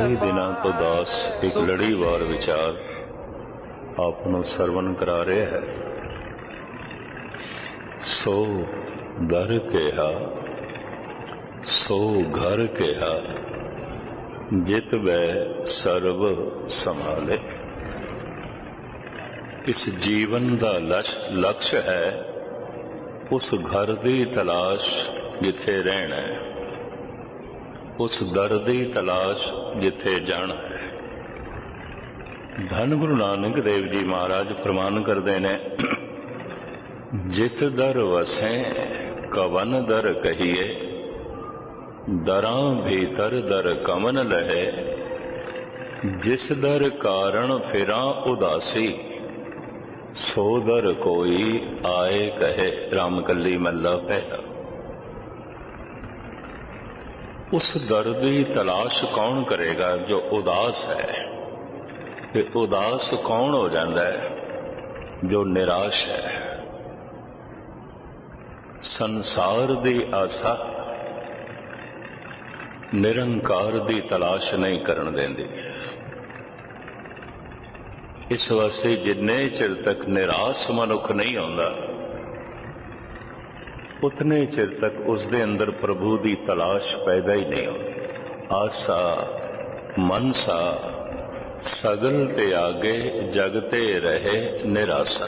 कई दिनों तो दास एक लड़ीवार विचार आपनों सरवण करा रहे है। सो दर केहा सो घर केहा जित वै सर्व संभाले। इस जीवन का लक्ष्य है उस घर की तलाश जिथे रहना है, उस दर की तलाश जिथे जाना है। धन गुरु नानक देव जी महाराज प्रमाण करते ने, जित दर वसें कवन दर कहिए, दरां भीतर दर कमन लहे। जिस दर कारण फिरां उदासी, सो दर कोई आए कहे। रामकली महला पहला। उस दर की तलाश कौन करेगा जो उदास है, कि उदास कौन हो जाता है जो निराश है। संसार की आशा निरंकार की तलाश नहीं करन देंदी। इस वास्ते जिन्ने चिर तक निराश मनुख नहीं आंदा, उतने चिर तक उसके अंदर प्रभु की तलाश पैदा ही नहीं होती। आशा मनसा सगल ते आगे जगते रहे निराशा।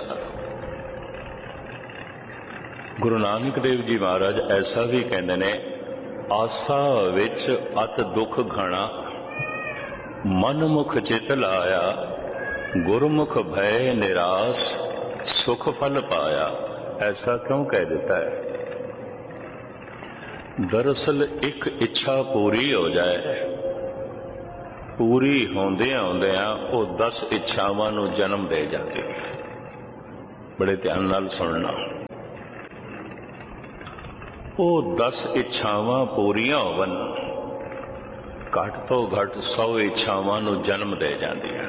गुरु नानक देव जी महाराज ऐसा भी कहते ने, आशा विच अत दुख घना, मनमुख चित लाया। गुरमुख भय निराश, सुख फल पाया। ऐसा क्यों कह देता है? दरअसल एक इच्छा पूरी हो जाए, पूरी होंदियां होंदियां वो 10 इच्छावां नूं जन्म दे जाती। बड़े ध्यान नाल सुनना। वो 10 इच्छावां पूरियां होवन, घट तो घट 100 इच्छावां नूं जन्म दे जांदियां।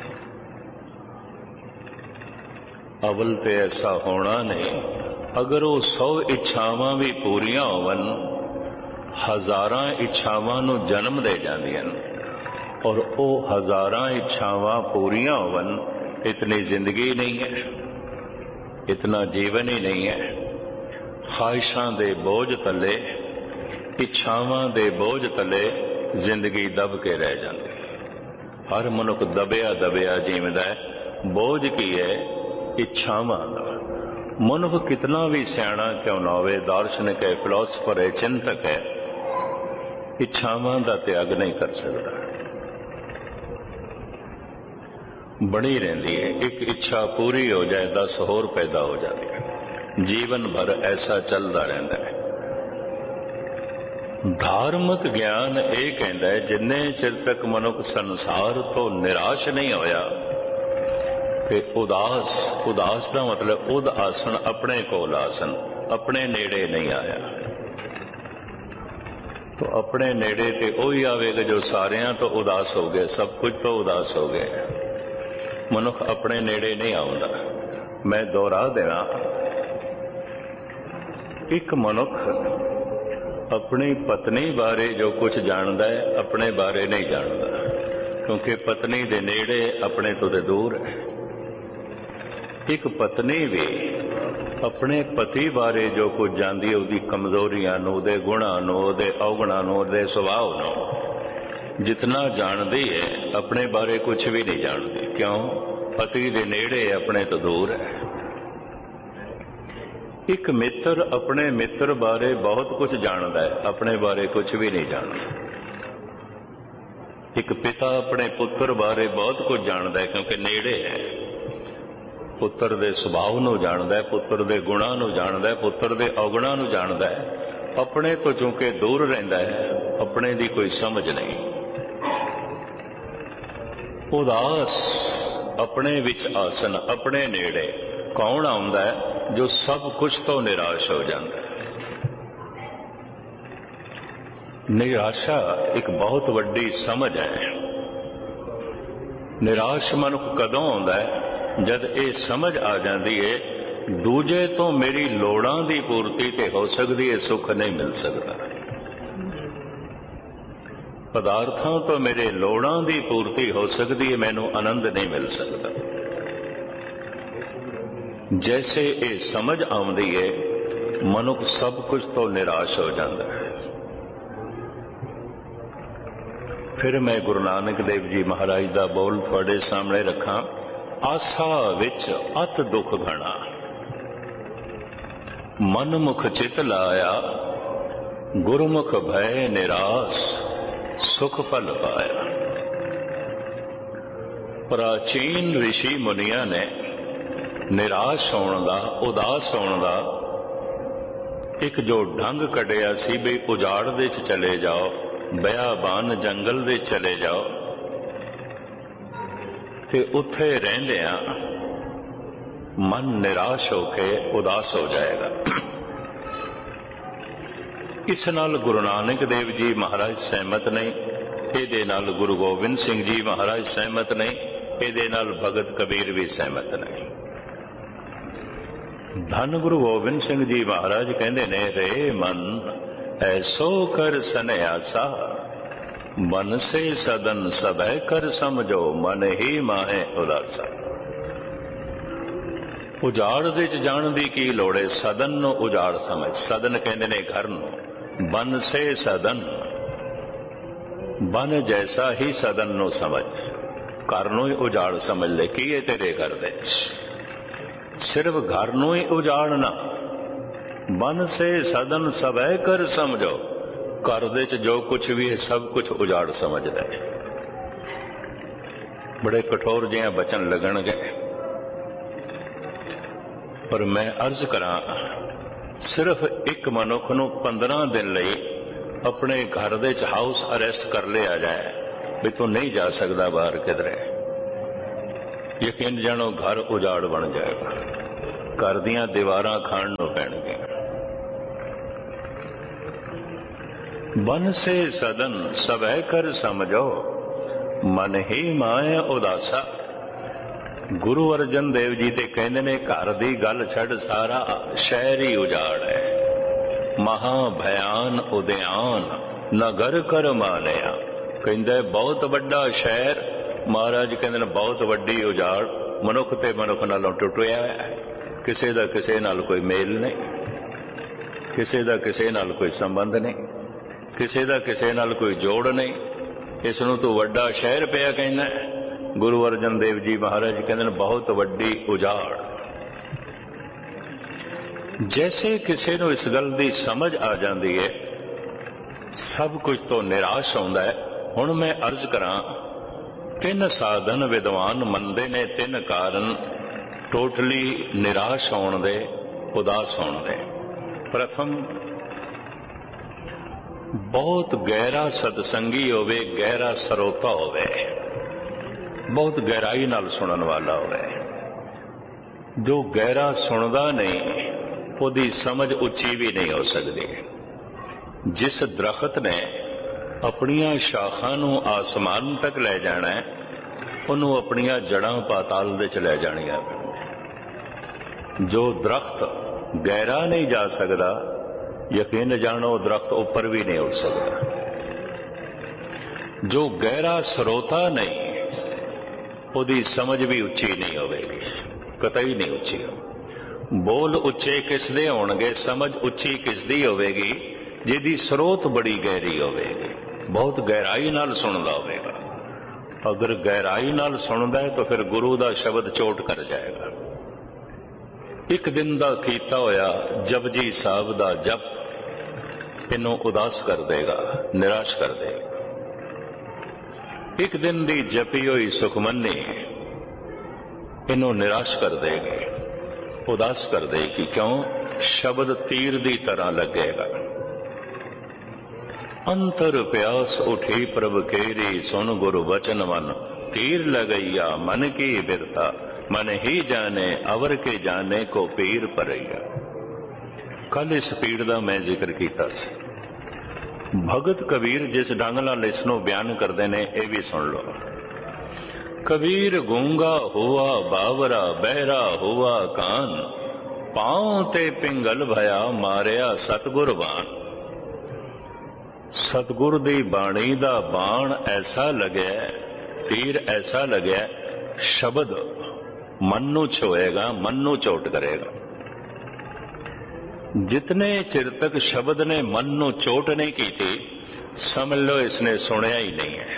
अवल ते ऐसा होना नहीं। अगर वो 100 इच्छावां भी पूरियां होवन, हजारां इच्छावां नूं जन्म दे जांदियां, और वो हजारां इच्छावां पूरियां होवन, इतनी जिंदगी नहीं है, इतना जीवन ही नहीं है। ख्वाहिशां दे बोझ तले, इच्छावां दे बोझ तले जिंदगी दब के रह जाती। हर मनुख दबिया दबिया जीवदा है। बोझ की है? इच्छावां दा। मनुख कितना भी सियाणा क्यों ना होवे, दार्शनिक है, फिलोसफर है, चिंतक है, इच्छावां दा त्याग नहीं कर सकता। बनी रहती है। एक इच्छा पूरी हो जाए 10 होर पैदा हो जाती है। जीवन भर ऐसा चलता रहता है। धार्मिक ज्ञान यह कहता है, जिन्ने चिर तक मनुख संसार तो निराश नहीं होया, उदास का मतलब उद आसन, अपने कोल आसन, अपने नेड़े नहीं आया। तो अपने नेड़े ते वही आवेगा जो सारियां तो उदास हो गए, सब कुछ तो उदास हो गए। मनुख अपने नेड़े नहीं आउंदा। मैं दोहरा देना, एक मनुख अपनी पत्नी बारे जो कुछ जानता है, अपने बारे नहीं जानता, क्योंकि पत्नी दे नेड़े, अपने तो दे दूर है। एक पत्नी भी अपने पति बारे जो कुछ जानती है, उसकी कमजोरियां नूं, उहदे गुणां नूं, उहदे अवगुणां नूं, उहदे सुभाव नूं जितना जानती है, अपने बारे कुछ भी नहीं जानती। क्यों? पति दे नेड़े, अपने तो दूर है। एक मित्र अपने मित्र बारे बहुत कुछ जानता है, अपने बारे कुछ भी नहीं जानता। एक पिता अपने पुत्र बारे बहुत कुछ जानता है, क्योंकि नेड़े है। पुत्र दे सुभाव नूं जानदा है, पुत्र दे गुणां नूं जानदा है, पुत्र दे अवगुणां नूं जानदा है। अपने तो चूंकि दूर रहिंदा है, अपने दी कोई समझ नहीं। उदास अपने विच आसन, अपने नेड़े कौन आउंदा है? जो सब कुछ तो निराश हो जाता है। निराशा एक बहुत वड्डी समझ है। निराश मनुख कदों आउंदा है? जद ये समझ आ जाती है, दूजे तो मेरी लोड़ां दी पूर्ति ते हो सकती है, सुख नहीं मिल सकता। ਪਦਾਰਥਾਂ ਤੋਂ ਮੇਰੇ ਲੋੜਾਂ ਦੀ ਪੂਰਤੀ ਹੋ ਸਕਦੀ ਹੈ, ਮੈਨੂੰ ਆਨੰਦ ਨਹੀਂ ਮਿਲ ਸਕਦਾ। ਜੈਸੇ ਇਹ ਸਮਝ ਆਉਂਦੀ ਹੈ, ਮਨੁੱਖ ਸਭ ਕੁਝ ਤੋਂ ਨਿਰਾਸ਼ ਹੋ ਜਾਂਦਾ ਹੈ। ਫਿਰ ਮੈਂ ਗੁਰੂ ਨਾਨਕ ਦੇਵ ਜੀ ਮਹਾਰਾਜ ਦਾ ਬੋਲ ਤੁਹਾਡੇ ਸਾਹਮਣੇ ਰੱਖਾਂ। ਆਸਾ ਵਿੱਚ ਅਤ ਦੁੱਖ ਘਣਾ, ਮਨਮੁਖ ਚਿਤ ਲਾਇਆ, ਗੁਰਮੁਖ ਭੈ ਨਿਰਾਸ, ਸੁਖ ਫਲ ਪਾਇਆ। ਪ੍ਰਾਚੀਨ ਰਿਸ਼ੀ ਮੁਨੀਆਂ ਨੇ ਨਿਰਾਸ਼ ਹੋਣ ਦਾ, ਉਦਾਸ ਹੋਣ ਦਾ ਇੱਕ ਜੋ ਢੰਗ ਕੱਢਿਆ ਸੀ ਵੀ ਉਜਾੜ ਦੇ ਚ ਚਲੇ ਜਾਓ, ਬਿਆਬਾਨ ਜੰਗਲ ਦੇ ਚਲੇ ਜਾਓ ਤੇ ਉੱਥੇ ਰਹਿੰਦਿਆਂ ਮਨ ਨਿਰਾਸ਼ ਹੋ ਕੇ ਉਦਾਸ ਹੋ ਜਾਏਗਾ। ਇਸ ਨਾਲ ਗੁਰੂ ਨਾਨਕ ਦੇਵ ਜੀ ਮਹਾਰਾਜ ਸਹਿਮਤ ਨਹੀਂ, ਇਹਦੇ ਨਾਲ ਗੁਰੂ ਗੋਬਿੰਦ ਸਿੰਘ ਜੀ ਮਹਾਰਾਜ ਸਹਿਮਤ ਨਹੀਂ, ਇਹਦੇ ਨਾਲ ਭਗਤ ਕਬੀਰ ਵੀ ਸਹਿਮਤ ਨਹੀਂ। ਧੰਨ ਗੁਰੂ ਗੋਬਿੰਦ ਸਿੰਘ ਜੀ ਮਹਾਰਾਜ ਕਹਿੰਦੇ ਨੇ, ਰੇ ਮਨ ਐਸੋ ਕਰ ਸਨਿਆਸਾ, ਮਨ ਸੇ ਸਦਨ ਸਭੈ ਕਰ ਸਮਝੋ, ਮਨ ਹੀ ਮਾਹੇ ਉਦਾਸਾ। ਉਜਾੜ ਦੇ ਚ ਜਾਣ ਦੀ ਕੀ ਲੋੜ ਹੈ? ਸਦਨ ਨੂੰ ਉਜਾੜ ਸਮਝ। ਸਦਨ ਕਹਿੰਦੇ ਨੇ ਘਰ ਨੂੰ। ਬਨ ਸੇ ਸਦਨ, ਬਨ ਜੈਸਾ ਹੀ ਸਦਨ ਨੂੰ ਸਮਝ। ਘਰ ਨੂੰ ਹੀ ਉਜਾੜ ਸਮਝ ਲੈ। ਕੀ ਹੈ ਤੇਰੇ ਘਰ ਦੇ ਸਿਰਫ ਘਰ ਨੂੰ ਹੀ ਉਜਾੜਨਾ। ਬਨ ਸੇ ਸਦਨ ਸਭੈ ਕਰ ਸਮਝੋ। ਘਰ ਦੇ ਚ ਜੋ ਕੁਛ ਵੀ ਹੈ ਸਭ ਕੁਛ ਉਜਾੜ ਸਮਝਦਾ ਹੈ। ਬੜੇ ਕਠੋਰ ਜਿਹੇ ਬਚਨ ਲੱਗਣਗੇ, ਪਰ ਮੈਂ ਅਰਜ਼ ਕਰਾਂ, ਸਿਰਫ ਇੱਕ ਮਨੁੱਖ ਨੂੰ 15 ਦਿਨ ਲਈ ਆਪਣੇ ਘਰ ਦੇ ਚ ਹਾਊਸ ਅਰੈਸਟ ਕਰ ਲਿਆ ਜਾਏ ਵੀ ਤੂੰ ਨਹੀਂ ਜਾ ਸਕਦਾ ਬਾਹਰ ਕਿਧਰੇ, ਯਕੀਨ ਜਾਣੋ ਘਰ ਉਜਾੜ ਬਣ ਜਾਏਗਾ। ਘਰ ਦੀਆਂ ਦੀਵਾਰਾਂ ਖਾਣ ਨੂੰ ਪੈਣਗੀਆਂ। ਬਨ ਸੇ ਸਦਨ ਸਭੈ ਕਰ ਸਮਝੋ, ਮਨ ਹੀ ਮਾਏ ਉਦਾਸਾ। ਗੁਰੂ ਅਰਜਨ ਦੇਵ ਜੀ ਤੇ ਕਹਿੰਦੇ ਨੇ, ਘਰ ਦੀ ਗੱਲ ਛੱਡ, ਸਾਰਾ ਸ਼ਹਿਰ ਹੀ ਉਜਾੜ ਹੈ। ਮਹਾ ਭਿਆਨ ਉਦਿਆਨ ਨਗਰ ਕਰ ਮਾਨਿਆ। ਕਹਿੰਦੇ ਬਹੁਤ ਵੱਡਾ ਸ਼ਹਿਰ, ਮਹਾਰਾਜ ਕਹਿੰਦੇ ਨੇ ਬਹੁਤ ਵੱਡੀ ਉਜਾੜ। ਮਨੁੱਖ ਤੇ ਮਨੁੱਖ ਨਾਲੋਂ ਟੁੱਟਿਆ ਹੈ। ਕਿਸੇ ਦਾ ਕਿਸੇ ਨਾਲ ਕੋਈ ਮੇਲ ਨਹੀਂ, ਕਿਸੇ ਦਾ ਕਿਸੇ ਨਾਲ ਕੋਈ ਸੰਬੰਧ ਨਹੀਂ, ਕਿਸੇ ਦਾ ਕਿਸੇ ਨਾਲ ਕੋਈ ਜੋੜ ਨਹੀਂ। ਇਸ ਨੂੰ ਤੂੰ ਵੱਡਾ ਸ਼ਹਿਰ ਪਿਆ ਕਹਿੰਦਾ। ਗੁਰੂ ਅਰਜਨ ਦੇਵ ਜੀ ਮਹਾਰਾਜ ਕਹਿੰਦੇ ਨੇ ਬਹੁਤ ਵੱਡੀ ਉਜਾੜ। ਜੈਸੇ ਕਿਸੇ ਨੂੰ ਇਸ ਗੱਲ ਦੀ ਸਮਝ ਆ ਜਾਂਦੀ ਹੈ, ਸਭ ਕੁਝ ਤੋਂ ਨਿਰਾਸ਼ ਹੁੰਦਾ ਹੈ। ਹੁਣ ਮੈਂ ਅਰਜ਼ ਕਰਾਂ, 3 ਸਾਧਨ ਵਿਦਵਾਨ ਮੰਨਦੇ ਨੇ, 3 ਕਾਰਨ ਟੋਟਲੀ ਨਿਰਾਸ਼ ਹੋਣ ਦੇ, ਉਦਾਸ ਹੋਣ ਦੇ। ਪ੍ਰਥਮ, ਬਹੁਤ ਗਹਿਰਾ ਸਤਸੰਗੀ ਹੋਵੇ, ਗਹਿਰਾ ਸਰੋਤਾ ਹੋਵੇ, ਬਹੁਤ ਗਹਿਰਾਈ ਨਾਲ ਸੁਣਨ ਵਾਲਾ ਹੋਵੇ। ਜੋ ਗਹਿਰਾ ਸੁਣਦਾ ਨਹੀਂ, ਉਹਦੀ ਸਮਝ ਉੱਚੀ ਵੀ ਨਹੀਂ ਹੋ ਸਕਦੀ। ਜਿਸ ਦਰਖਤ ਨੇ ਆਪਣੀਆਂ ਸ਼ਾਖਾਂ ਨੂੰ ਆਸਮਾਨ ਤੱਕ ਲੈ ਜਾਣਾ ਹੈ, ਉਹਨੂੰ ਆਪਣੀਆਂ ਜੜਾਂ ਪਾਤਾਲ ਦੇ ਚ ਲੈ ਜਾਣੀਆਂ। ਜੋ ਦਰਖਤ ਗਹਿਰਾ ਨਹੀਂ ਜਾ ਸਕਦਾ, ਯਕੀਨ ਜਾਣੋ ਦਰਖਤ ਉੱਪਰ ਵੀ ਨਹੀਂ ਉੱਠ ਸਕਦਾ। ਜੋ ਗਹਿਰਾ ਸਰੋਤਾ ਨਹੀਂ, ਉਹਦੀ ਸਮਝ ਵੀ ਉੱਚੀ ਨਹੀਂ ਹੋਵੇਗੀ, ਕਤਈ ਨਹੀਂ ਉੱਚੀ। ਬੋਲ ਉੱਚੇ ਕਿਸ ਦੇ ਹੋਣਗੇ, ਸਮਝ ਉੱਚੀ ਕਿਸ ਦੀ ਹੋਵੇਗੀ? ਜਿਹਦੀ ਸਰੋਤ ਬੜੀ ਗਹਿਰੀ ਹੋਵੇਗੀ, ਬਹੁਤ ਗਹਿਰਾਈ ਨਾਲ ਸੁਣਦਾ ਹੋਵੇਗਾ। ਅਗਰ ਗਹਿਰਾਈ ਨਾਲ ਸੁਣਦਾ ਹੈ ਤਾਂ ਫਿਰ ਗੁਰੂ ਦਾ ਸ਼ਬਦ ਚੋਟ ਕਰ ਜਾਏਗਾ। ਇੱਕ ਦਿਨ ਦਾ ਕੀਤਾ ਹੋਇਆ ਜਪਜੀ ਸਾਹਿਬ ਦਾ ਜਪ ਇਹਨੂੰ ਉਦਾਸ ਕਰ ਦੇਗਾ, ਨਿਰਾਸ਼ ਕਰ ਦੇਗਾ। ਇੱਕ ਦਿਨ ਦੀ ਜਪੀ ਹੋਈ ਸੁਖਮਨੀ ਇਹਨੂੰ ਨਿਰਾਸ਼ ਕਰ ਦੇਗੀ, ਉਦਾਸ ਕਰ ਦੇਗੀ। ਕਿਉਂ? ਸ਼ਬਦ ਤੀਰ ਦੀ ਤਰ੍ਹਾਂ ਲੱਗੇਗਾ। ਅੰਤਰ ਪਿਆਸ ਉਠੀ ਪ੍ਰਭ ਕੇਰੀ, ਸੁਨ ਗੁਰੂ ਬਚਨ ਮਨ, ਤੀਰ ਲਗਈਆ ਮਨ ਕੀ ਬਿਰਤਾ, ਮਨ ਹੀ ਜਾਣੇ ਅਵਰ ਕੇ ਜਾਣੇ ਕੋ ਪੀਰ ਪਰਈਆ। ਕੱਲ ਇਸ ਪੀੜ ਦਾ ਮੈਂ ਜ਼ਿਕਰ ਕੀਤਾ ਸੀ। ਭਗਤ ਕਬੀਰ ਜਿਸ ਢੰਗ ਨਾਲ ਇਸ ਨੂੰ ਬਿਆਨ ਕਰਦੇ ਨੇ, ਇਹ ਵੀ ਸੁਣ ਲਓ। ਕਬੀਰ ਗੂੰਗਾ ਹੁਆ ਬਾਵਰਾ, ਬਹਿਰਾ ਹੁਆ ਕਾਨ, ਪਾਉ ਤੇ ਪਿੰਗਲ ਭਇਆ, ਮਾਰਿਆ ਸਤਿਗੁਰ ਬਾਣ। सतगुर दी बाणी दा बाण ऐसा लग्या, तीर ऐसा लग्या, शब्द मन नू छोएगा, मन नू चोट करेगा। जितने चिर तक शब्द ने मन नू चोट नहीं की थी, समझ लो इसने सुनिया ही नहीं है।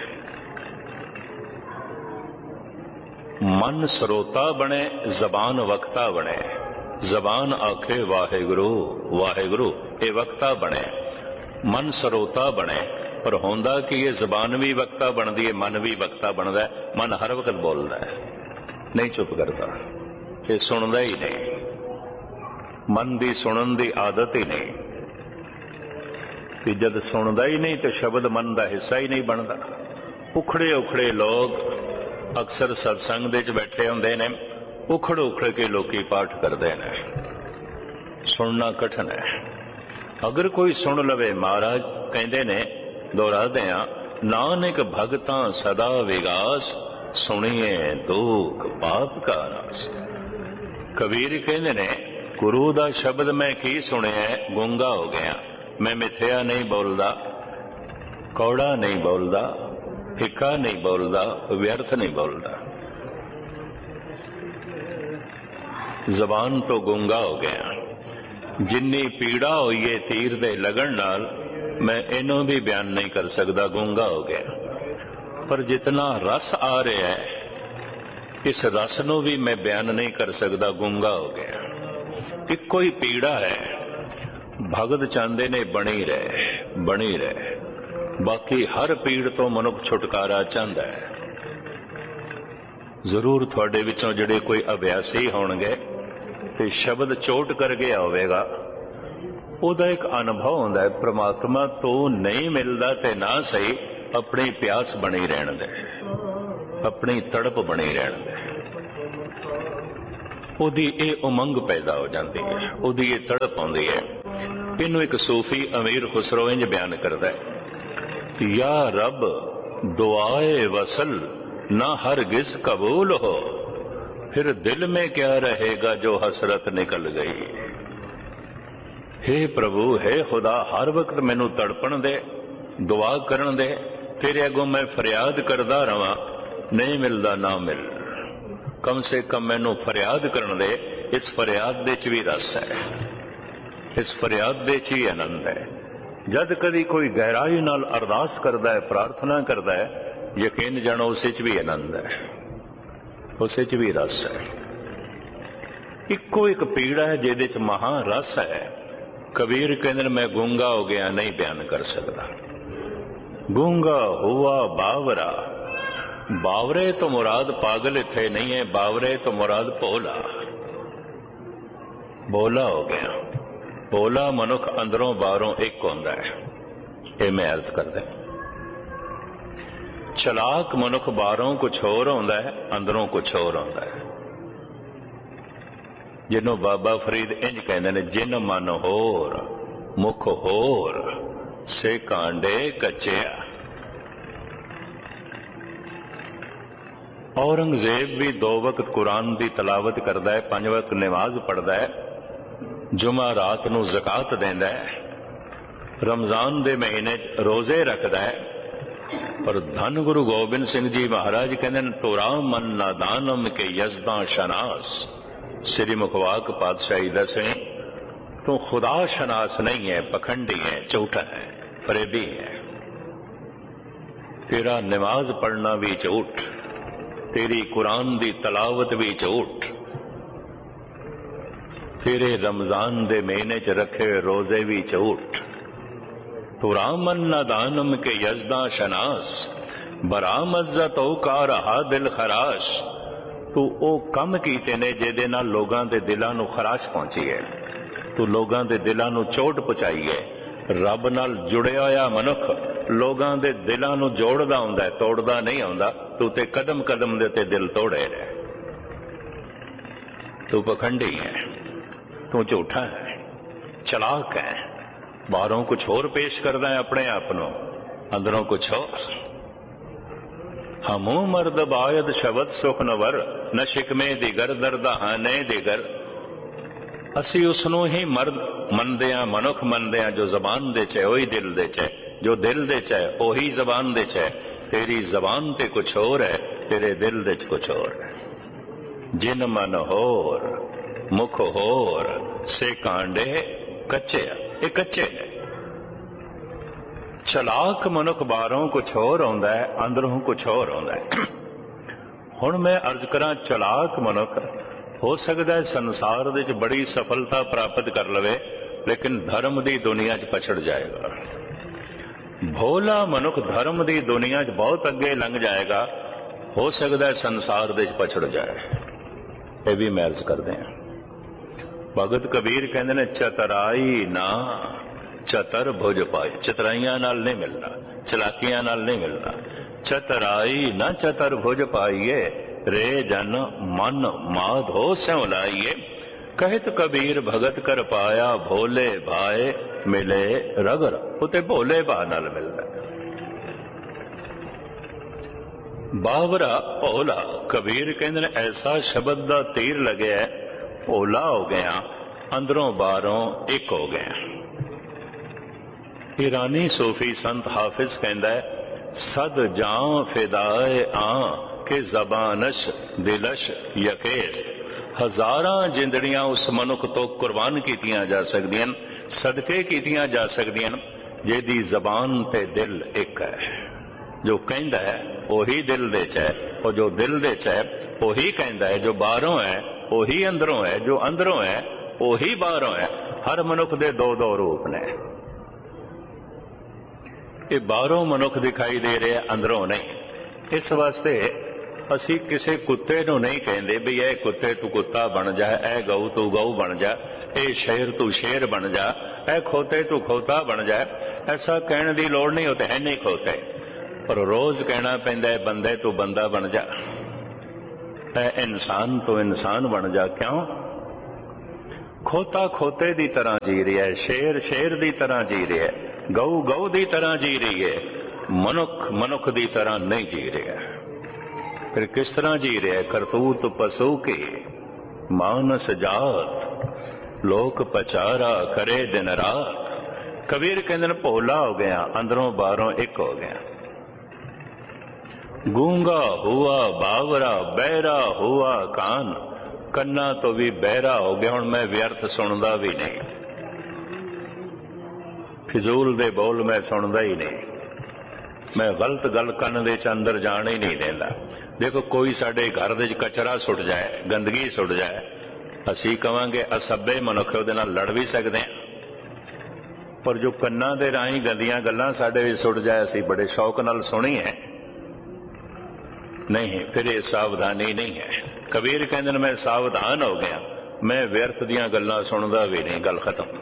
मन श्रोता बने, जबान वक्ता बने। जबान आखे वाहेगुरु वाहेगुरु, ये वक्ता बने। मन श्रोता बने, पर होंदा कि ये जबान भी वक्ता बनती है, मन भी वक्ता बनता है। मन हर वक्त बोलता है, नहीं चुप करता, ये सुनता ही नहीं। मन की सुनन की आदत ही नहीं कि जब सुनता ही नहीं तो शब्द मन का हिस्सा ही नहीं बनता। उखड़े उखड़े लोग अक्सर सत्संग दे बैठे होंदे ने, उखड़ उखड़ के लोकी पाठ करते हैं। सुनना कठिन है। अगर कोई सुन लवे, महाराज कहते ने, दोहराते हैं, नानक भगतां सदा विगास, सुनिए दुख पाप का नाश। कबीर कहते ने, गुरु दा शब्द मैं की सुनिया, गूंगा हो गया। मैं मिथ्या नहीं बोलदा, कौड़ा नहीं बोलदा, फिक्का नहीं बोलदा, व्यर्थ नहीं बोलदा। जबान तो गूंगा हो गया। जिन्नी पीड़ा हुई है तीर दे लगन नाल, मैं इनू भी बयान नहीं कर सकता, गूंगा हो गया। पर जितना रस आ रहा है, इस रस नू भी मैं बयान नहीं कर सकता, गूंगा हो गया। इको ही पीड़ा है। भगत चाहते ने बनी रहे, बनी रहे। बाकी हर पीड़ तो मनुख छुटकारा चाहता है। जरूर थोड़े विचों जिहड़े कोई अभ्यासी होणगे ते शब्द चोट कर गया होवेगा, उहदा एक अनुभव हुंदा है, परमात्मा तो नहीं मिलता ते ना सही, अपनी प्यास बनी रहण दे, अपनी तड़प बनी रहण दे। उहदी ये उमंग पैदा हो जाती है, उहदी ये तड़प आउंदी है। इनू एक सूफी अमीर खुसरो इंज बयान करदा है, या रब दुआए वसल ना हरगिज कबूल हो, फिर दिल में क्या रहेगा जो हसरत निकल गई। हे प्रभु, हे खुदा, हर वक्त मैनू तड़पण दे, दुआ करन दे, तेरे अगों मैं फरियाद करदा रवां, नहीं मिलदा ना मिल। कम से कम मैनू फरियाद करन दे। इस फरियाद दे च भी रस है, इस फरियाद दे च ही आनंद है। जद कदी कोई गहराई नाल अरदास करदा है, प्रार्थना करदा है, यकीन जानो उस च भी आनंद है, उस च भी रस है। इको एक पीड़ा है जिहदे च महा रस है। कबीर कहंदे मैं गूंगा हो गया, नहीं बयान कर सकता। गूंगा हुआ बावरा, बावरे तो मुराद पागल इत्थे नहीं है, बावरे तो मुराद भोला। भोला हो गया। भोला मनुख अंदरों बाहरों एक होंदा है, ये मैं अर्ज करदा। चलाक मनुख बाहरों कुछ होर होंदा है, अंदरों कुछ होर होंदा है। जिन्हों बाबा फरीद इंज कहते हैं, जिन मन होर मुख होर से कांडे कच्चिया। औरंगजेब भी 2 वक्त कुरान की तलावत करता है, 5 वक्त नमाज पढ़ता है, जुमा रात नू ज़कात देंदा है, रमजान दे महीने रोजे रखता है। पर धन गुरु गोबिंद सिंह जी महाराज कहते हैं, तोरा मन नादानम के यजदा शनास। श्री मुखवाक पातशाही 10वीं, तो खुदा शनास नहीं है, पखंडी है, झूठा है, फरेबी है। तेरा नमाज पढ़ना भी झूठ, तेरी कुरान दी तलावत भी झूठ, तेरे रमजान दे महीने च रखे रोजे भी झूठ। तो रामन नादानम के यजदा शनास, बरामजा तो का रहा दिल खराश। तू ओ कम कीते ने जिहदे नाल लोगां दे दिलां नू खराश पहुंची है, तू लोगां दे दिलां नू चोट पहुंचाई है। रब नाल जुड़िया होया मनुख लोगां दे दिलां नू जोड़दा हुंदा है, तोड़दा नहीं हुंदा। तू ते कदम कदम दे ते दिल तोड़े रहे। तू पखंडी है, तू झूठा है, चलाक है, बाहरों कुछ होर पेश करदा है अपने आप नू, अंदरों कुछ होर। हमू मर्द बायद शबद सुख नवर, न शिकमे दिगर दर्द हाने दिगर। असी उसनों ही मर्द मनदे हां, मनुख मनदे हां जो जबान दे च, ओही दिल दे च, जो दिल दे च है ਉਹੀ ਜ਼ਬਾਨ ਦੇ ਚ है। तेरी जबान ते कुछ होर है, तेरे दिल दे च कुछ होर है। जिन मन होर मुख होर से कांडे कच्चे आ, ये कच्चे ने। चलाक मनुख बाहरों कुछ होर आउंदा है, अंदरों कुछ होर आउंदा है। हुण मैं अर्ज करा, चलाक मनुख हो सकता है संसार दे च बड़ी सफलता प्राप्त कर लवे, लेकिन धर्म की दुनिया च पछड़ जाएगा। भोला मनुख धर्म की दुनिया च बहुत अगे लंघ जाएगा, हो सकता है संसार दे च पछड़ जाए। ये भी मैं अर्ज करते हैं। भगत कबीर कहते ने, चतराई ना चतर भुज पाई। चतराइयां नाल नहीं मिलना, चलाकियां नाल नहीं मिलना। चतराई ना चतर भुज पाइए, रे जन मन माधो स्यों लाइए। कहत कबीर भगत कर पाया, भोले भाए मिले रगर। उते भोले भाव नाल मिलदा। बावरा भोला, कबीर कहंदे ने ऐसा शब्द दा तीर लगे, भोला हो गया, अंदरों बाहरों एक हो गया। ईरानी सूफी संत हाफिज कहंदा है, सद जां फिदाए आ के जबानश दिलश यकेस्त। हजारां जिंदड़ियां उस मनुख तो कुर्बान कीतियां जा सकदियां, सदके कीतियां जा सकदियां जिहदी जबान ते दिल एक है। जो कहंदा है वही दिल दे च है, और जो दिल दे च है वही कहंदा है। जो बाहरों है वही अंदरों है, जो अंदरों है वही बाहरों है। हर मनुख दे दो दो रूप ने। ये बाहरों मनुख दिखाई दे रहे, अंदरों नहीं। इस वास्ते असी किसी कुत्ते नूं नहीं कहंदे भी ए कुत्ते तू कुत्ता बन जा, ए गऊ तू गऊ बन जा, ए शेर तू शेर बन जा, ए खोते तू खोता बन जा। ऐसा कहने की लोड़ नहीं, होते है नहीं खोते, पर रोज कहना पैंदा है बंदे तू बंदा बन जा, ए इंसान तू इंसान बन जा। क्यों? खोता खोते की तरह जी रहा है, शेर शेर की तरह जी रहा है, गऊ गऊ की तरह जी रही है, मनुख मनुख की तरह नहीं जी रहा। फिर किस तरह जी रहा है? करतूत पशु की मानस जात, लोक पचारा करे दिन रात। कबीर कहते हैं भोला हो गया, अंदरों बाहरों एक हो गया। गूंगा हुआ बावरा, बहरा हुआ कान, कन्ना तो भी बहरा हो गया। हुण मैं व्यर्थ सुनदा भी नहीं, फिजूल दे बोल मैं सुनदा ही नहीं, मैं गलत गल कन दे अंदर जान ही नहीं देंदा। देखो कोई साडे घर दे कचरा सुट जाए, गंदगी सुट जाए, असी कहांगे असभ्य मनुख उहदे नाल लड़ भी सकते हैं, पर जो कन्ना दे राही गंदियां गल्लां साडे विच सुट जाए, असी बड़े शौक नाल सुनी है नहीं, फिर ये सावधानी नहीं है। कबीर कहंदे ने मैं सावधान हो गया, मैं व्यर्थ दियां गल्लां सुनदा भी नहीं। गल खत्म।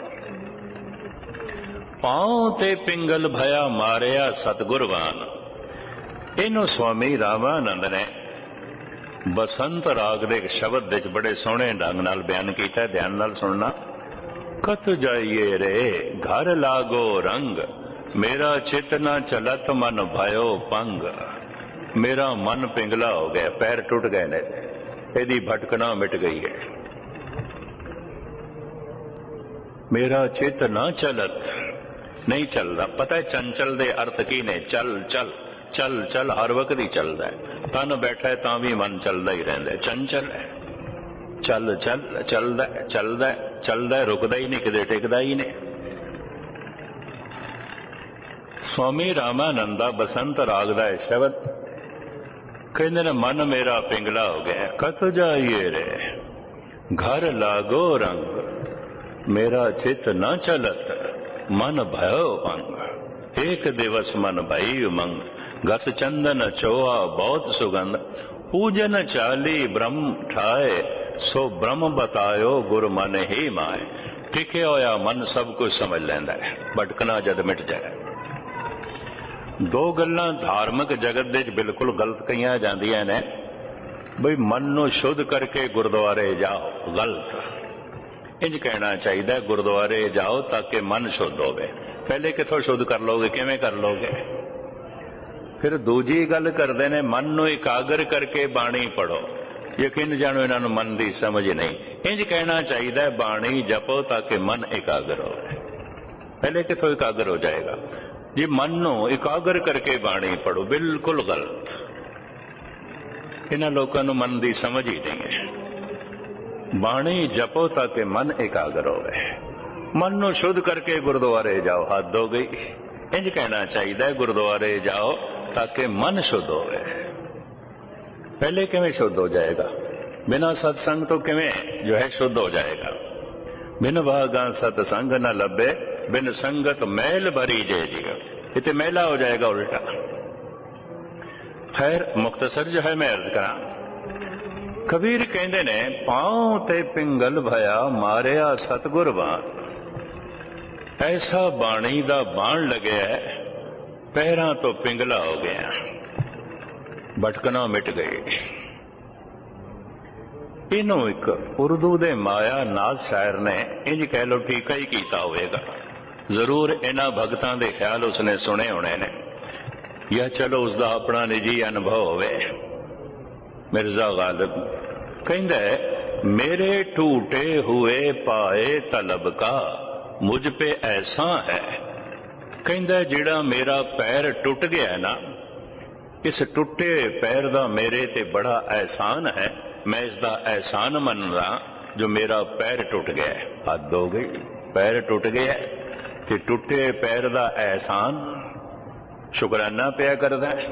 पांव ते पिंगल भया मारिया सतगुरवान। इनू स्वामी रामानंद ने बसंत राग दे शब्द विच बड़े सोहणे ढंग नाल बयान कीता, ध्यान नाल सुनना। कत जाइए रे घर लागो रंग, मेरा चित न चलत मन भयो पंग। मेरा मन पिंगला हो गया, पैर टुट गए ने, यदि भटकना मिट गई है। मेरा चित न चलत, नहीं चल रहा। पता है चंचल दे अर्थ की ने? चल चल चल चल हर वक्त ही चलता है। तन बैठा है तां भी मन चलता ही रहता है, चंचल है। चल चल चलता है, चलता है, चलता है, रुकता ही नहीं, किते टिकता ही नहीं। स्वामी रामानंदा बसंत राग दा शब्द कहते ने, मन मेरा पिंगला हो गया। कत जाइए रे घर लागो रंग, मेरा चित न चलत मन भयो अंग। एक दिवस मन भई उमंग, गस चंदन चोआ बहुत सुगंध। पूजन चाली ब्रह्म ठाए, सो ब्रह्म बतायो गुरु मन ही माए। टिके होया मन सब कुछ समझ लैंदा है, भटकना जद मिट जाए। दो गल्लां धार्मिक जगत दे बिल्कुल गलत कहियां जांदियां ने, बई मन नूं शुद्ध करके गुरुद्वारे जाओ, गलत। इंज कहना चाहिए गुरुद्वारे जाओ ताकि मन शुद्ध होवे। पहले किथों शुद्ध कर लोगे, किवें कर लोगे? फिर दूजी गल करते ने, मन नूं एकाग्र करके बाणी पढ़ो। यकीन जानो इन्हां नूं मन की समझ नहीं। इंज कहना चाहिए बाणी जपो ताकि मन एकाग्र हो। पहले किथों एकाग्र हो जाएगा? जी मन नूं इकागर करके बाणी पढ़ो, बिल्कुल गलत। इन्हां लोकां नूं मन की समझ ही नहीं है। बाणी जपो ताकि मन इकागर होवे, मन नूं शुद्ध करके गुरुद्वारे जाओ, हद हो गई। इंज कहना चाहिए गुरुद्वारे जाओ ताकि मन शुद्ध होवे। पहले किवें शुद्ध हो जाएगा? बिना सत्संग तो किवें जो है शुद्ध हो जाएगा? बिन भागा सत्संग न लभे, बिन संगत मैल भरी जे जीव। इतने मैला हो जाएगा उल्टा। खैर मुख्तसर जो है मैं अर्ज करा, कबीर कहते ने पांव ते पिंगल भया मारिया सतगुर बाण। ऐसा बाणी दा बाण लगे है, पैरां तो पिंगला हो गया, भटकना मिट गई। इनू एक उर्दू दे माया नाज शायर ने इंज कह लो ठीका ही कीता होएगा। जरूर इन्हां भगतां दे ख्याल उसने सुने होने ने, या चलो उसका अपना निजी अनुभव होवे। मिर्जा गालिब कहंदा है, मेरे टूटे हुए पाए तलब का मुझ पे ऐसा है। कहंदा जिहड़ा मेरा पैर टुट गया ना, इस टुटे पैर दा मेरे ते बड़ा एहसान है। मैं इसका एहसान मनदा जो मेरा पैर टुट गया। हद हो गई, पैर टुट गया ते टुटे पैर दा एहसान शुकराना पिया करदा है।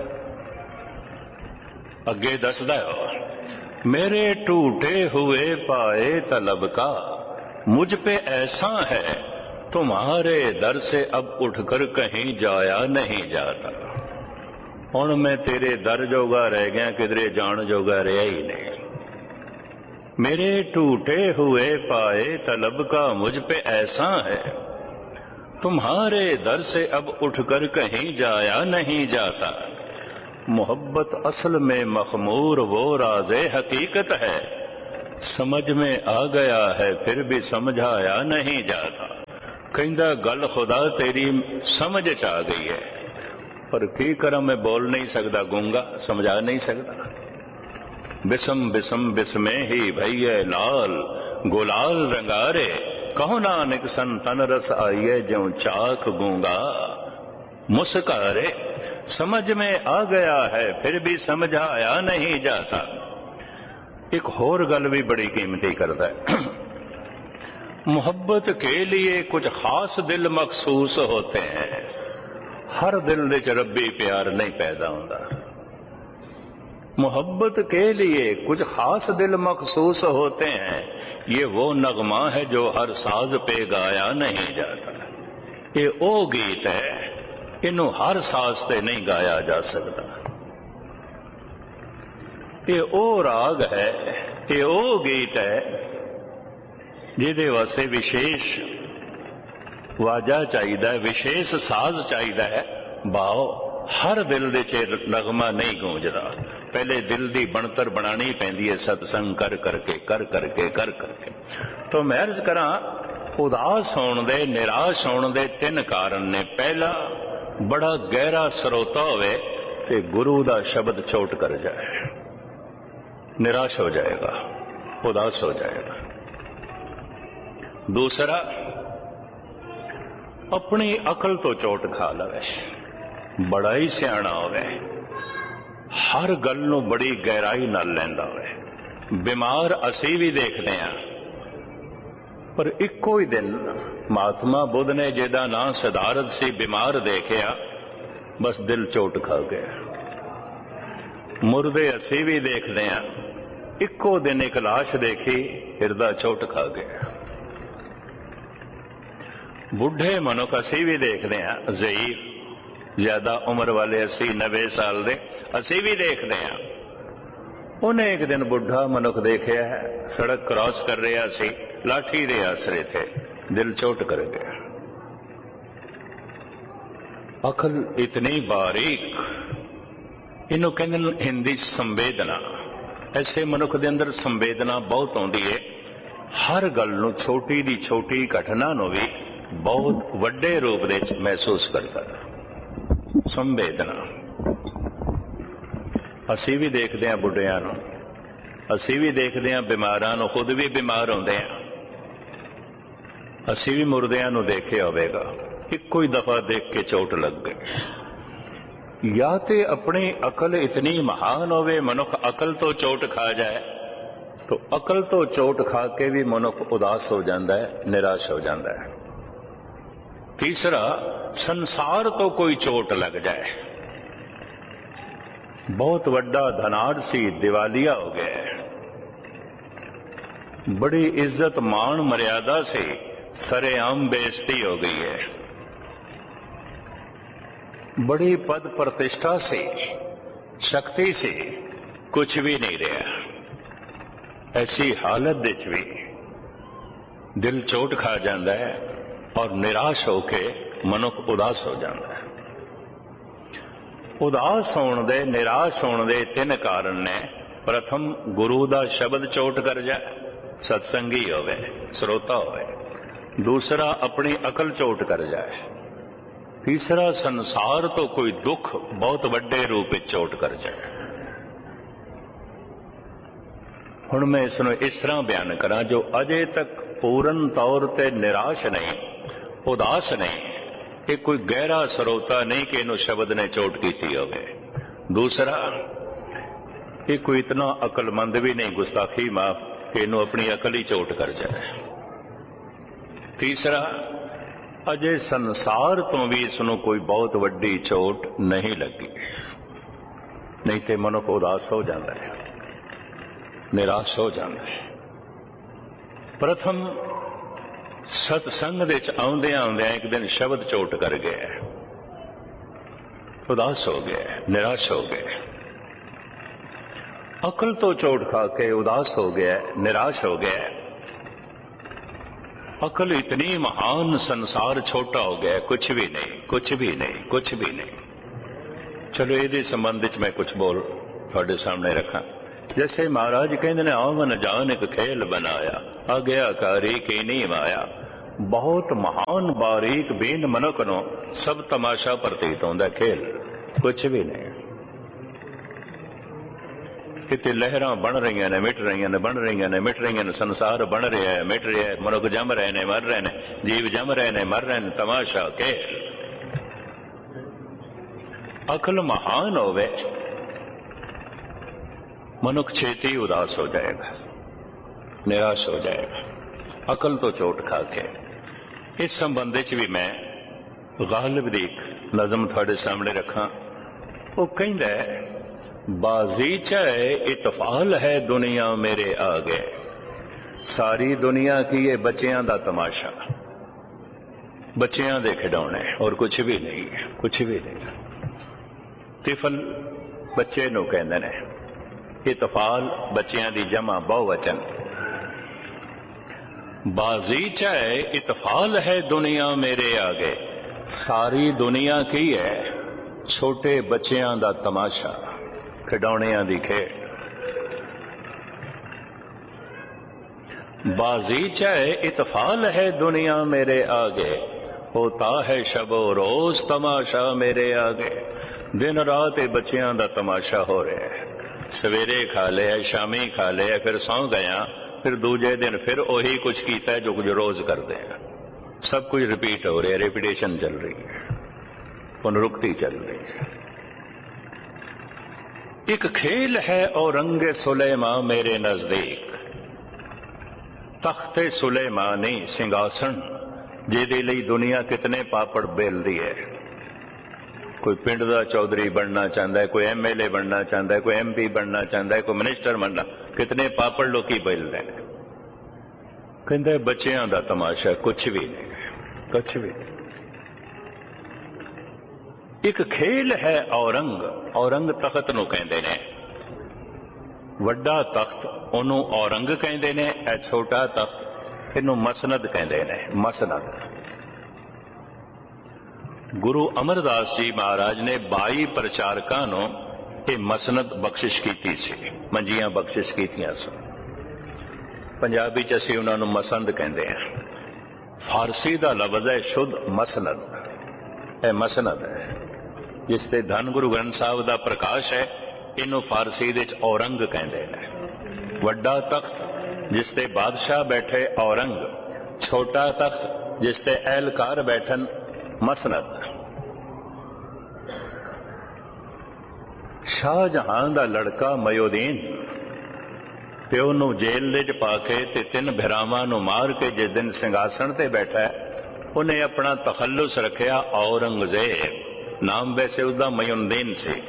अगे दसदा है, मेरे टूटे हुए पाए तलब का मुझ पे ऐसा है, तुम्हारे दर से अब उठकर कहीं जाया नहीं जाता। हुण मैं तेरे दर जोगा रह गया, किधरे जान जोगा रहा ही नहीं। मेरे टूटे हुए पाए तलब का मुझ पे ऐसा है, तुम्हारे दर से अब उठकर कहीं जाया नहीं जाता। मोहब्बत असल में मखमूर वो राज़े हकीकत है, समझ में आ गया है फिर भी समझाया नहीं जाता। कहंदा गल खुदा तेरी समझ च आ गई है, पर की करा मैं बोल नहीं सकता, गूंगा, समझा नहीं सकता। बिसम बिसम बिस्मे ही भैये लाल गुलाल रंगारे, कहो नानक सन तन रस आइए ज्यों चाक गूंगा। मुस्कारे समझ में आ गया है फिर भी समझाया नहीं जाता। एक होर गल भी बड़ी कीमती करता है, मोहब्बत के लिए कुछ खास दिल मखसूस होते हैं। हर दिल दे च रब्बी प्यार नहीं पैदा होता। मोहब्बत के लिए कुछ खास दिल मखसूस होते हैं, ये वो नगमा है जो हर साज पे गाया नहीं जाता। ये ओ गीत है, इनू हर साज से नहीं गाया जा सकता। ये ओ राग है, ये ओ गीत है जिहदे वास्ते विशेष वाजा चाहिए, विशेष साज चाहिए। भाव हर दिल दे च नगमा नहीं गूंजदा। पहले दिल की बनतर बनानी पैंदी है, सत्संग कर करके कर करके कर करके। तो मैं अर्ज करा, उदास होने दे, निराश होने दे तीन कारण ने। पहला, बड़ा गहरा सरोता होवे ते गुरु का शब्द चोट कर जाए, निराश हो जाएगा, उदास हो जाएगा। दूसरा, अपनी अकल तो चोट खा लवे, बड़ा ही सियाणा होवे, हर गल नूं बड़ी गहराई नाल लैंदा होवे। बीमार असी भी देखते हैं, पर इक्को ही दिन महात्मा बुद्ध ने जिहदा नाम सिद्धार्थ सी बीमार देखिया, बस दिल चोट खा गया। मुर्दे असी भी देखते हैं, इक्को दिन एक लाश देखी, हिरदा चोट खा गया। बुढ़े मनुख असी भी देखते हैं, ज़ईफ ज्यादा उम्र वाले 80-90 साल दे असी भी देखते हैं। उन्हें एक दिन बुढ़ा मनुख देखा है, सड़क क्रॉस कर रहा सी, लाठी दे आसरे थे, दिल चोट कर गया। अकल इतनी बारीक, इनू कहते हिंदी संवेदना। ऐसे मनुख के अंदर संवेदना बहुत आती है, हर गल नूं छोटी दी छोटी घटना नूं भी बहुत वड्डे रूप दे महसूस करता है। संवेदना असी भी देखते हैं बुढ़िया, असी भी देखते हैं बीमारां नूं, खुद भी बीमार होंदे हैं। असी भी मुर्दियां नूं देखिया होवेगा, ਇੱਕੋ ਹੀ ਦਫਾ ਦੇਖ ਕੇ ਚੋਟ ਲੱਗ ਗਈ। ਜਾਂ ਤੇ ਆਪਣੀ ਅਕਲ ਇਤਨੀ ਮਹਾਨ ਹੋਵੇ, ਮਨੁੱਖ ਅਕਲ ਤੋਂ ਚੋਟ ਖਾ ਜਾਏ, ਤਾਂ ਅਕਲ ਤੋਂ ਚੋਟ ਖਾ ਕੇ ਵੀ ਮਨੁੱਖ ਉਦਾਸ ਹੋ ਜਾਂਦਾ ਹੈ, ਨਿਰਾਸ਼ ਹੋ ਜਾਂਦਾ ਹੈ। ਤੀਸਰਾ, ਸੰਸਾਰ ਤੋਂ ਕੋਈ ਚੋਟ ਲੱਗ ਜਾਏ, ਬਹੁਤ ਵੱਡਾ ਧਨਾਢ ਸੀ, ਦਿਵਾਲੀਆ ਹੋ ਗਿਆ, बड़ी इज्जत मान मर्यादा से सरेआम बेइज्जती हो गई है, बड़ी पद प्रतिष्ठा से, शक्ति से कुछ भी नहीं रहा। ऐसी हालत विच भी दिल चोट खा जाता है और निराश होके मनुख उदास हो जाता है। उदास होने दे, निराश होने दे तीन कारण ने। प्रथम, गुरु दा शब्द चोट कर जाए, सत्संगी होवे, श्रोता होवे। दूसरा, अपनी अकल चोट कर जाए। तीसरा, संसार तो कोई दुख बहुत बड़े रूप में चोट कर जाए। हुण मैं इसनूं इस तरह बयान करा, जो अजे तक पूर्ण तौर ते निराश नहीं, उदास नहीं, ये कोई गहरा श्रोता नहीं कि इनू शब्द ने चोट की होवे। दूसरा, ये कोई इतना अकलमंद भी नहीं, गुस्ताखी माफ, कि इनू अपनी अकल ही चोट कर जाए। तीसरा, अजे संसार तो भी इसनू कोई बहुत वड्डी चोट नहीं लगी, नहीं तो मनुख उदास हो जाता है, निराश हो जाता है। प्रथम, सत्संग विच आउंदियां आउंदियां एक दिन शब्द चोट कर गया, उदास हो गया, निराश हो गया। अकल तो चोट खा के उदास हो गया, निराश हो गया। अकल इतनी महान, संसार छोटा हो गया, कुछ भी नहीं, कुछ भी नहीं, कुछ भी नहीं। चलो ये संबंध में मैं कुछ बोल थोड़े सामने रखा। जैसे महाराज कहते ने, आवन जान एक खेल बनाया, आज्ञाकारी की नहीं माया। बहुत महान बारीक बेन मनुख नो सब तमाशा प्रतीत होता, खेल कुछ भी नहीं। किते लहरां बन रही ने, मिट रही ने, बन रही ने, मिट रही ने, संसार बन रहा है, मिट रहा है, मनुख जम रहे ने, मर रहे ने, जीव जम रहे ने, मर रहे ने, तमाशा खेल। अकल महान होवे, मनुख छेती उदास हो जाएगा, निराश हो जाएगा, अकल तो चोट खा के। इस संबंध भी मैं गालिब दी नज़म थोड़े सामने रखा। वो कहता है, बाजीचा इतफाल है दुनिया मेरे आगे, सारी दुनिया की ये बच्चियां दा तमाशा, बच्चियां दे खिडौने और कुछ भी नहीं है, कुछ भी नहीं। तिफल बच्चे नूं कहंदे ने, इतफाल बच्चियां दी जमा बहुवचन। बाजीचा इतफाल है दुनिया मेरे आगे, सारी दुनिया की है छोटे बच्चियां दा तमाशा, खिडौनियां दी खेड। बाजीचा इतफाल है दुनिया मेरे आगे, होता है शबो रोज तमाशा मेरे आगे। दिन रात बच्चियां दा तमाशा हो रहा है, सवेरे खा लिया, शामी खा लिया, फिर सौ गया, फिर दूजे दिन फिर वही कुछ किया है जो कुछ रोज करते हैं। सब कुछ रिपीट हो रहा है, रिपीटेशन चल रही है, पुनरुक्ति चल रही है। एक खेल है औरंगे सुलेमा मेरे नजदीक, तख्ते सुलेमानी सिंहासन जिहदे लई दुनिया कितने पापड़ बेलदी है। कोई पिंड दा चौधरी बनना चाहता है, कोई MLA बनना चाहता है, कोई MP बनना चाहता है, कोई मिनिस्टर बनना, कितने पापड़ लोकी बेल रहे हैं। कहते बच्चियां दा तमाशा कुछ भी नहीं, कुछ भी नहीं। एक खेल है औरंग, औरंग तख्त नूं कहंदे ने, वड्डा तख्त ओनू औरंग कहंदे ने, ए छोटा तख्त इनू मसनद कहंदे ने, मसनद। गुरु अमरदास जी महाराज ने 22 प्रचारकां नूं ये मसनद बख्शिश कीती सी, मंजियां बख्शिश कीतियां सन। पंजाबी च असीं उन्हां नूं मसंद कहंदे हां। फारसी दा लफ्ज़ है शुद्ध मसनद, ए मसनद है जिसते धन गुरु ग्रंथ साहब दा प्रकाश है, इनू फारसी दे औरंग कहंदे ने। वड्डा तख्त जिसते बादशाह बैठे औरंग, छोटा तख्त जिसते एहलकार बैठन ਮਸਨਦ। ਸ਼ਾਹਜਹਾਨ ਦਾ ਲੜਕਾ ਮਯੂਦੀਨ ਪਿਓ ਨੂੰ ਜੇਲ੍ਹ ਦੇ 'ਚ ਪਾ ਕੇ ਤੇ 3 ਭਰਾਵਾਂ ਨੂੰ ਮਾਰ ਕੇ ਜਿਸ ਦਿਨ ਸਿੰਘਾਸਣ ਤੇ ਬੈਠਾ ਉਹਨੇ ਆਪਣਾ ਤਖੱਲੁਸ ਰੱਖਿਆ ਔਰੰਗਜ਼ੇਬ। ਨਾਮ ਵੈਸੇ ਉਹਦਾ ਮਯੂਦੀਨ ਸੀ।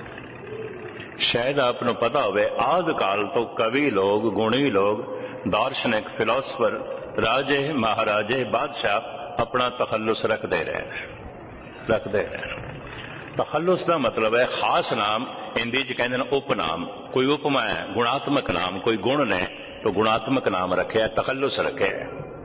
ਸ਼ਾਇਦ ਆਪ ਨੂੰ ਪਤਾ ਹੋਵੇ ਆਦਿ ਕਾਲ ਤੋਂ ਕਵੀ ਲੋਕ, ਗੁਣੀ ਲੋਕ, ਦਾਰਸ਼ਨਿਕ, ਫਿਲਾਸਫਰ, ਰਾਜੇ, ਮਹਾਰਾਜੇ, ਬਾਦਸ਼ਾਹ ਆਪਣਾ ਤਖੱਲੁਸ ਰੱਖਦੇ ਰਹੇ। ਤਖੱਲੁਸ ਦਾ ਮਤਲਬ ਹੈ ਖਾਸ ਨਾਮ। ਹਿੰਦੀ 'ਚ ਕਹਿੰਦੇ ਨੇ ਉਪਨਾਮ। ਕੋਈ ਉਪਮਾ ਹੈ, ਗੁਣਾਤਮਕ ਨਾਮ। ਕੋਈ ਗੁਣ ਨੇ ਤਾਂ ਗੁਣਾਤਮਕ ਨਾਮ ਰੱਖਿਆ, ਤਖੱਲੁਸ ਰੱਖਿਆ।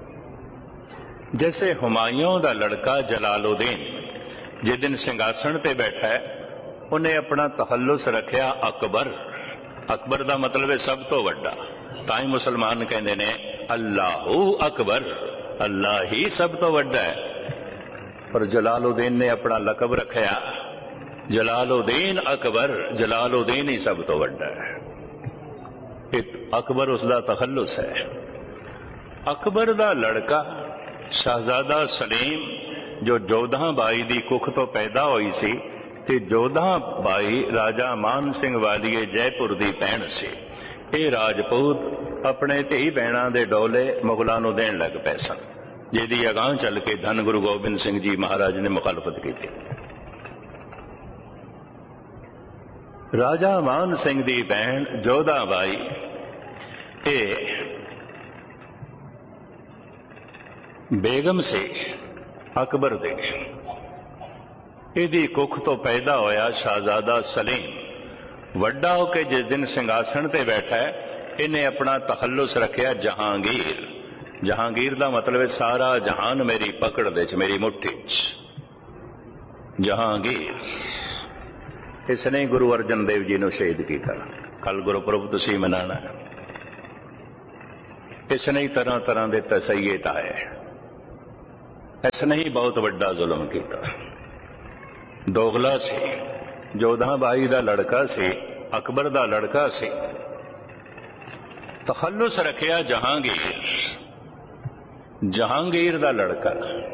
जैसे हुमायूं का लड़का जलालुद्दीन जिस दिन सिंघासन ते बैठा है उन्हें अपना तखल्लुस रखिया अकबर। अकबर का मतलब है सब तो वड्डा। ताई मुसलमान कहते ने अल्लाहू अकबर, अल्लाह ही सब तो वड्डा है। पर जलालुद्दीन ने अपना लकब रखिया जलालुद्दीन अकबर, जलालुद्दीन ही सब तो वड्डा है। अकबर उसका तखल्लुस है। अकबर का लड़का शहजादा सलीम जो जोधा बाई की कुख तो पैदा हुई सी ते जोधा बाई राजा मान सिंह वालीए जयपुर की भैन सी। ये राजपूत अपने धी भैणों के डोले मुगलों को देन लग पे सन, जिहदी अगांह चल के धन गुरु गोबिंद सिंह जी महाराज ने मुखालफत की थी। राजा मान सिंह की भैन जोधा बाई बेगम से अकबर दे इहदी कुख तो पैदा होया शहजादा सलीम। वड्डा होके जिस दिन सिंघासन ते बैठा है इन्हें अपना तखल्लुस रखिया जहांगीर। जहांगीर का मतलब है सारा जहान मेरी पकड़ दे च, मेरी मुट्ठी च। जहांगीर इसने गुरु अर्जन देव जी ने शहीद किया। कल गुरुपुरब तुसीं मनाना। इसने तरह तरह के तसैये ताए। इसने ही बहुत बड़ा जुल्म किया। दोगला सी, जोधा बाई का लड़का सी, अकबर का लड़का सी। तखल्लुस रखिया जहांगीर, जहांगीर का लड़का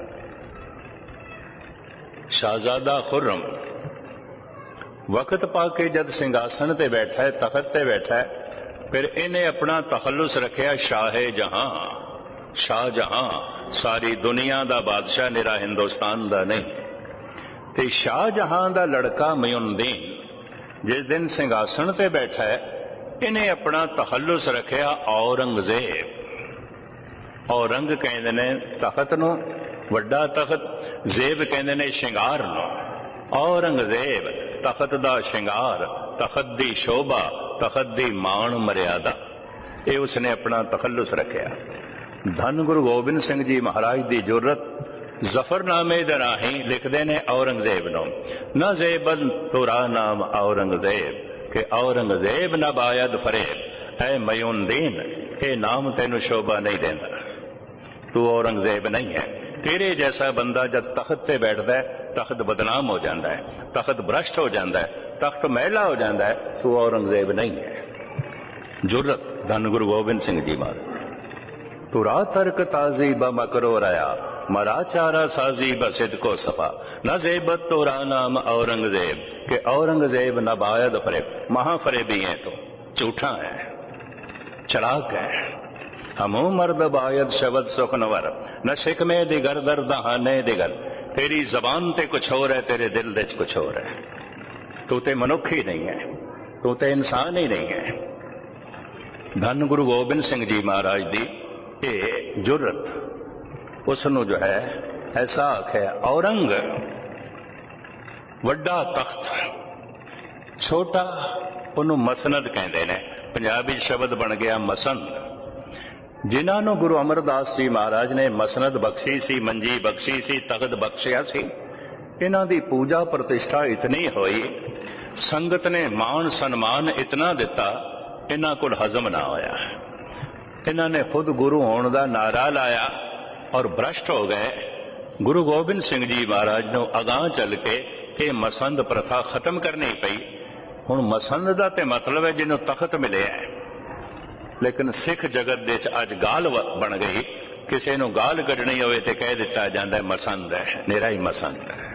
शहजादा खुर्रम। वक्त पाके जद सिंघासन ते बैठा है, तखत ते बैठा है, फिर इन्हें अपना तखल्लुस रखिया शाहे जहां, शाहजहां। सारी दुनिया का बादशाह, निरा हिंदुस्तान का नहीं। ते शाहजहां का लड़का मयूदीन जिस दिन सिंघासन ते बैठा है इन्हें अपना तखल्लुस रखिया औरंगजेब। औरंग कहते ने तखत नूं, वड्डा तखत। जेब कहते ने शिंगार नूं। औरंगजेब तखत दा शिंगार, तखत दी शोभा, तखत दी मान मर्यादा, ये उसने अपना तखल्लुस रखिया। धन गुरु गोबिंद सिंह जी महाराज की जुर्रत जफरनामे दे राही लिखते ने औरंगजेब नो न जेबन तुरा नाम औरंगजेब के औरंगजेब न बायद फरेब। ऐ मयूदीन ये नाम तेन शोभा नहीं देता, तू औरंगजेब नहीं है। तेरे जैसा बंदा जब तख्त पे बैठता है तख्त बदनाम हो जाता है, तख्त भ्रष्ट हो जाता है, तख्त मैला हो जाता है। तू औरंगजेब नहीं है। जुर्रत धन गुरु गोबिंद सिंह जी महाराज। तुरा तर्क ताजी ब मकरो रया, मरा चारा साजी ब सिद को सफा। न जेबत तोरा नाम औरंगजेब के औरंगजेब न बायद फरेब। महाफरेबी है तो झूठा है, चलाक है। हमू मर्द बायद शब्द सुखनवर न शिकमे दिगर दर दहाने दिगर। तेरी जबान ते कुछ और है, तेरे दिल दे कुछ और है। तू ते मनुख ही नहीं है, तू ते इंसान ही नहीं है। धन गुरु गोबिंद सिंह जी महाराज दी ये जुर्रत उसनों जो है ऐसा आखे। औरंग वड्डा तख्त, छोटा उन्हों मसनद कहते हैं। पंजाबी शब्द बन गया मसंद। जिन्होंने गुरु अमरदास जी महाराज ने मसनद बख्शी सी, मंजी बख्शी सी, तख्त बख्शिया सी, इन्हां दी पूजा प्रतिष्ठा इतनी हुई, संगत ने मान सन्मान इतना दिता, इन्हां कोल हजम ना होया। इन्होंने खुद गुरु होने का नारा लाया और भ्रष्ट हो गए। गुरु गोबिंद सिंह जी महाराज ने अगाह चल के ये मसंद प्रथा खत्म करनी पई। हुण मसंद का तो मतलब है जिन्हों तख्त मिले है, लेकिन सिख जगत दे अज गाल बन गई ਕਿਸੇ ਨੂੰ ਗਾਲ ਕੱਢਣੀ ਹੋਵੇ ਤੇ ਕਹਿ ਦਿੱਤਾ ਜਾਂਦਾ ਮਸੰਦ ਹੈ, ਨਿਰਾ ਹੀ ਮਸੰਦ ਹੈ।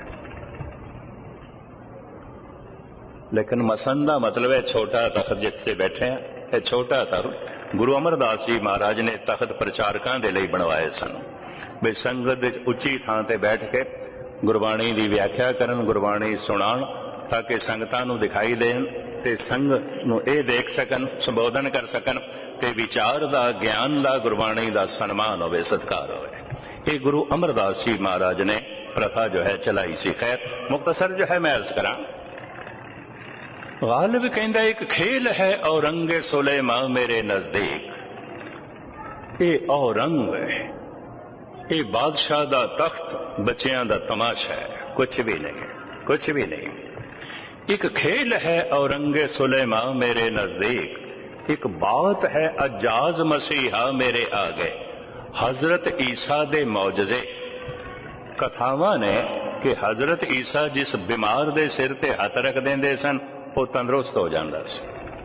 ਲੇਕਿਨ ਮਸੰਦ ਦਾ ਮਤਲਬ ਹੈ ਛੋਟਾ ਤਖਤ ਜਿੱਥੇ ਬੈਠੇ ਆ, ਇਹ ਛੋਟਾ ਤਖਤ ਗੁਰੂ ਅਮਰਦਾਸ ਜੀ ਮਹਾਰਾਜ ਨੇ ਤਖਤ ਪ੍ਰਚਾਰਕਾਂ ਦੇ ਲਈ ਬਣਵਾਏ ਸਨ ਵੀ ਸੰਗਤ ਵਿੱਚ ਉੱਚੀ ਥਾਂ ਤੇ ਬੈਠ ਕੇ ਗੁਰਬਾਣੀ ਦੀ ਵਿਆਖਿਆ ਕਰਨ, ਗੁਰਬਾਣੀ ਸੁਣਾਉਣ, ਤਾਂ ਕਿ ਸੰਗਤਾਂ ਨੂੰ ਦਿਖਾਈ ਦੇਣ ਤੇ ਸੰਗਤ ਨੂੰ ਇਹ ਦੇਖ ਸਕਣ, ਸੰਬੋਧਨ ਕਰ ਸਕਣ ਤੇ ਵਿਚਾਰ ਦਾ, ਗਿਆਨ ਦਾ, ਗੁਰਬਾਣੀ ਦਾ ਸਨਮਾਨ ਹੋਵੇ, ਸਤਿਕਾਰ ਹੋਵੇ। ਇਹ ਗੁਰੂ ਅਮਰਦਾਸ ਜੀ ਮਹਾਰਾਜ ਨੇ ਪ੍ਰਥਾ ਜੋ ਹੈ ਚਲਾਈ ਸੀ। ਖੈਰ ਮੁਖਤਸਰ ਜੋ ਹੈ ਮੈਂ ਅਰਜ਼ ਕਰਾਂ, ਗਾਲਿਬ ਕਹਿੰਦਾ ਇੱਕ ਖੇਲ ਹੈ ਔਰੰਗੇ ਸੁਲੇਮਾਂ ਮੇਰੇ ਨਜ਼ਦੀਕ। ਇਹ ਔਰੰਗ ਹੈ, ਇਹ ਬਾਦਸ਼ਾਹ ਦਾ ਤਖਤ ਬੱਚਿਆਂ ਦਾ ਤਮਾਸ਼ਾ ਹੈ, ਕੁਛ ਵੀ ਨਹੀਂ, ਕੁਛ ਵੀ ਨਹੀਂ। ਇੱਕ ਖੇਲ ਹੈ ਔਰੰਗੇ ਸੁਲੇਮਾਂ ਮੇਰੇ ਨਜ਼ਦੀਕ, ਇੱਕ ਬਾਤ ਹੈ ਅਜਾਜ਼ ਮਸੀਹਾ ਮੇਰੇ ਆਗੇ। ਹਜ਼ਰਤ ਈਸਾ ਦੇ ਮੌਜਜ਼ੇ ਕਥਾਵਾਂ ਨੇ ਕਿ ਹਜ਼ਰਤ ਈਸਾ ਜਿਸ ਬਿਮਾਰ ਦੇ ਸਿਰ ਤੇ ਹੱਥ ਰੱਖ ਦਿੰਦੇ ਸਨ ਉਹ ਤੰਦਰੁਸਤ ਹੋ ਜਾਂਦਾ ਸੀ।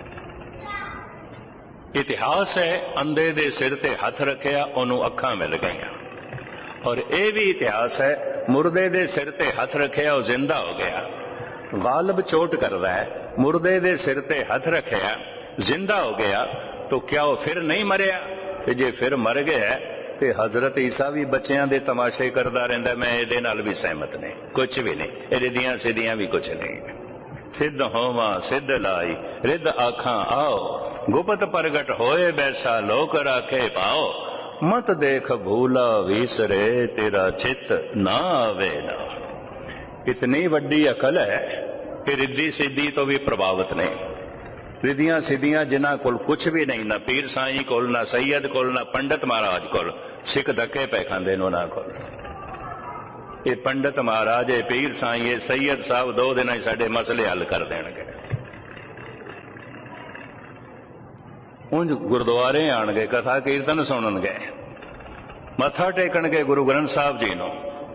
ਇਤਿਹਾਸ ਹੈ ਅੰਧੇ ਦੇ ਸਿਰ ਤੇ ਹੱਥ ਰੱਖਿਆ, ਉਹਨੂੰ ਅੱਖਾਂ ਮਿਲ ਗਈਆਂ। ਔਰ ਇਹ ਵੀ ਇਤਿਹਾਸ ਹੈ ਮੁਰਦੇ ਦੇ ਸਿਰ ਤੇ ਹੱਥ ਰੱਖਿਆ, ਉਹ ਜ਼ਿੰਦਾ ਹੋ ਗਿਆ। ਗਾਲਿਬ ਚੋਟ ਕਰਦਾ ਹੈ, ਮੁਰਦੇ ਦੇ ਸਿਰ ਤੇ ਹੱਥ ਰੱਖਿਆ, ਜ਼ਿੰਦਾ ਹੋ ਗਿਆ, ਤਾਂ ਕਿਆ ਉਹ ਫਿਰ ਨਹੀਂ ਮਰਿਆ? ਤੇ ਜੇ ਫਿਰ ਮਰ ਗਿਆ ਤੇ ਹਜ਼ਰਤ ਈਸਾ ਵੀ ਬੱਚਿਆਂ ਦੇ ਤਮਾਸ਼ੇ ਕਰਦਾ ਰਹਿੰਦਾ। ਮੈਂ ਇਹਦੇ ਨਾਲ ਵੀ ਸਹਿਮਤ ਨਹੀਂ, ਕੁਛ ਵੀ ਨਹੀਂ, ਇਹਦੇ ਦੀਆਂ ਸਿੱਧੀਆਂ ਵੀ ਕੁਛ ਨਹੀਂ। ਸਿੱਧ ਹੋਵਾਂ ਸਿੱਧ ਲਾਈ ਰਿੱਧ ਆਖਾਂ ਆਓ, ਗੁਪਤ ਪ੍ਰਗਟ ਹੋਏ ਬੈਸਾ ਲੋਕ ਰਾਖੇ ਪਾਓ। ਮਤ ਦੇਖ ਭੂਲਾ ਵੀਸਰੇ ਤੇਰਾ ਚਿੱਤ ਨਾ ਆਵੇ ਨਾ। ਇਤਨੀ ਵੱਡੀ ਅਕਲ ਹੈ ਕਿ ਰਿੱਧੀ ਸਿੱਧੀ ਤੋਂ ਵੀ ਪ੍ਰਭਾਵਿਤ ਨਹੀਂ। ਰਿੱਧੀਆਂ ਸਿੱਧੀਆਂ ਜਿਨ੍ਹਾਂ ਕੋਲ ਕੁਛ ਵੀ ਨਹੀਂ, ਨਾ ਪੀਰ ਸਾਈਂ ਕੋਲ, ਨਾ ਸੈਯਦ ਕੋਲ, ਨਾ ਪੰਡਤ ਮਹਾਰਾਜ ਕੋਲ, ਸਿੱਖ ਧੱਕੇ ਪੈ ਖਾਂਦੇ ਨੇ ਉਹਨਾਂ ਕੋਲ। ਇਹ ਪੰਡਤ ਮਹਾਰਾਜ, ਇਹ ਪੀਰ ਸਾਈਂ, ਇਹ ਸੈਯਦ ਸਾਹਿਬ 2 ਦਿਨਾਂ ਹੀ ਸਾਡੇ ਮਸਲੇ ਹੱਲ ਕਰ ਦੇਣਗੇ। ਉਂਝ ਗੁਰਦੁਆਰੇ ਆਣਗੇ, ਕਥਾ ਕੀਰਤਨ ਸੁਣਨਗੇ, ਮੱਥਾ ਟੇਕਣਗੇ ਗੁਰੂ ਗ੍ਰੰਥ ਸਾਹਿਬ ਜੀ ਨੂੰ,